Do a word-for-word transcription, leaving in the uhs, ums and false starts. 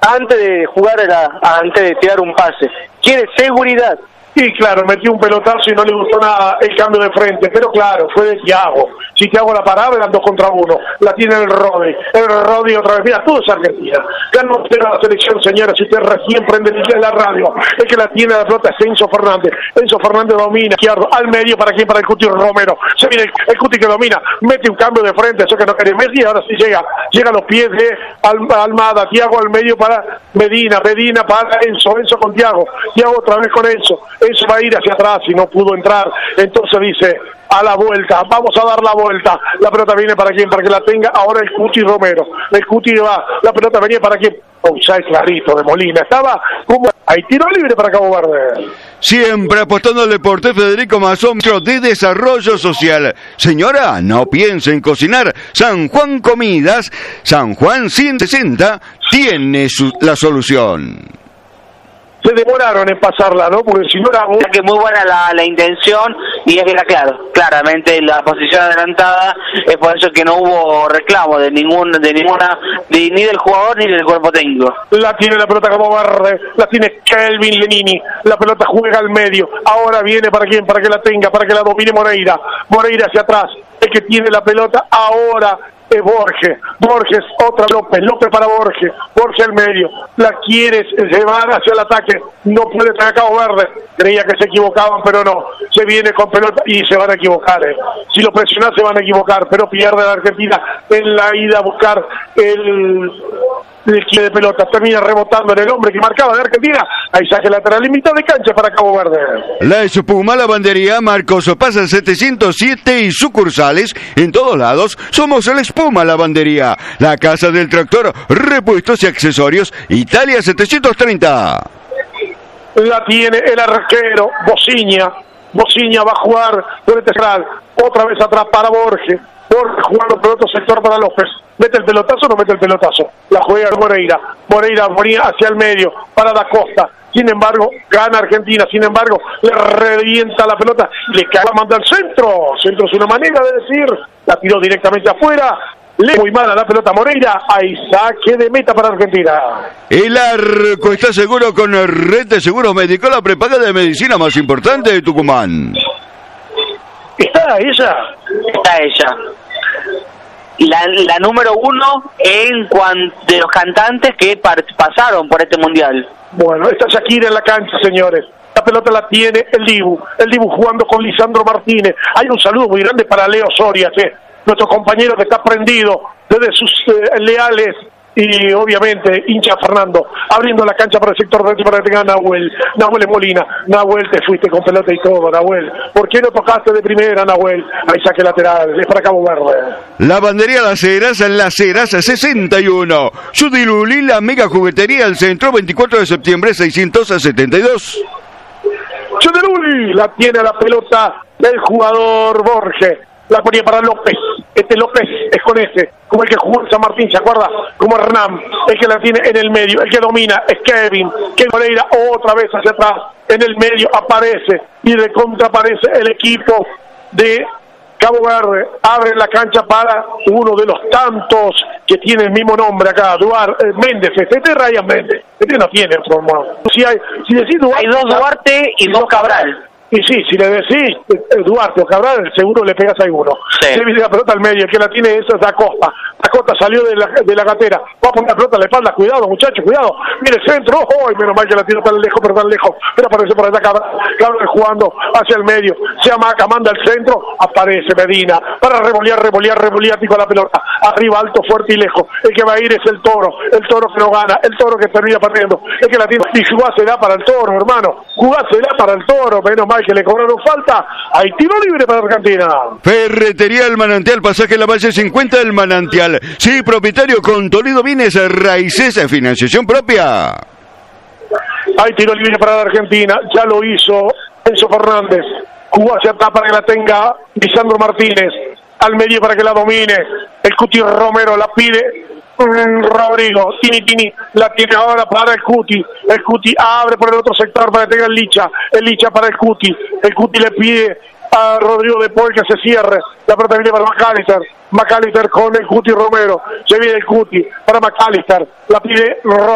antes de jugar, era, antes de tirar un pase. Quiere seguridad. Y claro, metió un pelotazo y no le gustó nada el cambio de frente, pero claro, fue de Thiago. Si Thiago la paraba, eran dos contra uno. La tiene el Rodi, el Rodi otra vez. Mira, todo es Argentina. Ganó la selección, señora. Si usted recién prende la radio, el que la tiene la pelota es Enzo Fernández. Enzo Fernández domina, izquierdo, al medio, ¿para quién? Para el Cuti Romero. Se viene el, el Cuti que domina, mete un cambio de frente, eso que no quería Messi, ahora sí llega. Llega a los pies de Al, Almada, Thiago al medio para Medina, Medina para Enzo, Enzo con Thiago, Thiago otra vez con Enzo. Enzo va a ir hacia atrás y no pudo entrar, entonces dice a la vuelta, vamos a dar la vuelta, la pelota viene para quién, para que la tenga ahora el Cuti Romero, el Cuti va, la pelota venía para quién, oh, ya es clarito de Molina, estaba como, hay tiro libre para Cabo Verde. Siempre apostando al deporte, Federico Mazón, de Desarrollo Social. Señora, no piense en cocinar. San Juan Comidas, San Juan ciento sesenta, tiene su, la solución. Se demoraron en pasarla, ¿no? Porque si no era... Un... que muy buena la, la intención, y es que era claro, claramente la posición adelantada, es por eso que no hubo reclamo de ningún, de ninguna, de, ni del jugador ni del cuerpo técnico. La tiene la pelota Cabo Verde, la tiene Kelvin Lenini, la pelota juega al medio, ahora viene para quién, para que la tenga, para que la domine Moreira, Moreira hacia atrás, el que tiene la pelota ahora es Borges, Borges, otra López, López para Borges, Borges al medio, la quiere llevar hacia el ataque, no puede traer a Cabo Verde, creía que se equivocaban, pero no, se viene con pelota y se van a equivocar, eh. Si lo presionan se van a equivocar, pero pierde la Argentina en la ida a buscar el... el quien de pelota, termina rebotando en el hombre que marcaba de Argentina, ahí saque lateral en mitad de cancha para Cabo Verde. La Espuma Lavandería Marcos Pasa setecientos siete y sucursales en todos lados. Somos la Espuma Lavandería, la casa del tractor, repuestos y accesorios, Italia setecientos treinta. La tiene el arquero Bociña, Bociña va a jugar por el central, otra vez atrás para Borges, Borges jugando por otro sector para López. ¿Mete el pelotazo o no mete el pelotazo? La juega Moreira. Moreira ponía hacia el medio para Da Costa. Sin embargo, gana Argentina. Sin embargo, le revienta la pelota y le cae, manda al centro. Centro es una manera de decir. La tiró directamente afuera. Le muy mala la pelota Moreira. Hay saque de meta para Argentina. El arco está seguro con Red de Seguros Médico, la prepaga de medicina más importante de Tucumán. ¿Está ella? Está ella. La, la número uno en cuanto de los cantantes que par, pasaron por este mundial. Bueno, está Shakira en la cancha, señores. La pelota la tiene el Dibu. El Dibu jugando con Lisandro Martínez. Hay un saludo muy grande para Leo Soria, ¿sí? Nuestro compañero que está prendido desde sus eh, leales y obviamente hincha Fernando, abriendo la cancha para el sector derecho para que tenga Nahuel, Nahuel Molina. Nahuel, te fuiste con pelota y todo, Nahuel. ¿Por qué no tocaste de primera, Nahuel? Ahí saque lateral, es para Cabo Verde. Lavandería Las Heras, Las Heras sesenta y uno. Yudiluli, la mega juguetería al centro, veinticuatro de septiembre seiscientos setenta y dos. Yudiluli, la tiene la pelota del jugador Borges. La ponía para López, este López es con ese, como el que jugó en San Martín, ¿se acuerda? Como Hernán, el que la tiene en el medio, el que domina es Kevin, que Moreira otra vez hacia atrás, en el medio aparece, y de contra aparece el equipo de Cabo Verde, abre la cancha para uno de los tantos que tiene el mismo nombre acá, Duarte, eh, Méndez, este es Ryan Méndez, este no tiene otro hermano. Si, hay, si decís Duarte, hay dos Duarte y dos Cabral. Y sí, si le decís Duarte o Cabral, seguro le pegas a alguno. Sí. Se viene la pelota al medio, el que la tiene esa es Da Costa. Da Costa salió de la, de la gatera, va a poner la pelota a la espalda, cuidado muchachos, cuidado. Mire el centro, ¡oh! Y menos mal que la tira tan lejos, pero tan lejos. Pero aparece por allá Cabral, Cabral jugando hacia el medio. Se amaca, manda al centro, aparece Medina para revolear, revolear, revolear, pico la pelota. Arriba, alto, fuerte y lejos. El que va a ir es el Toro, el Toro que no gana, el Toro que termina perdiendo. El que la tiene, y jugásela para el Toro, hermano. Jugásela para el Toro, menos mal que le cobraron falta. Hay tiro libre para Argentina. Ferretería El Manantial, pasaje La Valle cincuenta El Manantial. Sí, propietario con Toledo Bienes Raíces, financiación propia. Hay tiro libre para la Argentina, ya lo hizo Enzo Fernández. Jugó hacia atrás para que la tenga Lisandro Martínez. Al medio para que la domine. El Cuti Romero la pide. Rodrigo, Tini Tini, la tiene ahora para el Cuti, el Cuti abre por el otro sector para que tenga el Licha, el Licha para el Cuti, el Cuti le pide a Rodrigo de Paul que se cierre, la pelota viene para McAllister, McAllister con el Cuti Romero, se viene el Cuti para McAllister, la pide Rodrigo.